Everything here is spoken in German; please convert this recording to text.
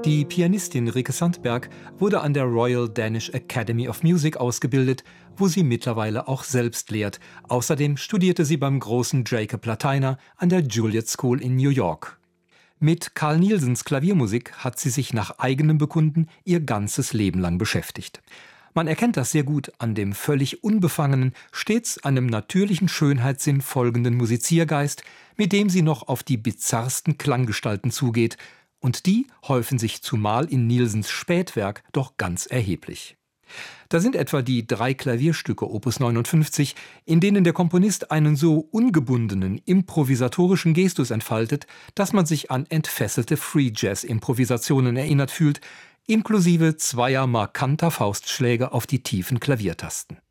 Die Pianistin Rikke Sandberg wurde an der Royal Danish Academy of Music ausgebildet, wo sie mittlerweile auch selbst lehrt. Außerdem studierte sie beim großen Jacob Lateiner an der Juilliard School in New York. Mit Carl Nielsens Klaviermusik hat sie sich nach eigenem Bekunden ihr ganzes Leben lang beschäftigt. Man erkennt das sehr gut an dem völlig unbefangenen, stets einem natürlichen Schönheitssinn folgenden Musiziergeist, mit dem sie noch auf die bizarrsten Klanggestalten zugeht. Und die häufen sich zumal in Nielsens Spätwerk doch ganz erheblich. Da sind etwa die 3 Klavierstücke Opus 59, in denen der Komponist einen so ungebundenen, improvisatorischen Gestus entfaltet, dass man sich an entfesselte Free-Jazz-Improvisationen erinnert fühlt, inklusive 2 markanter Faustschläge auf die tiefen Klaviertasten.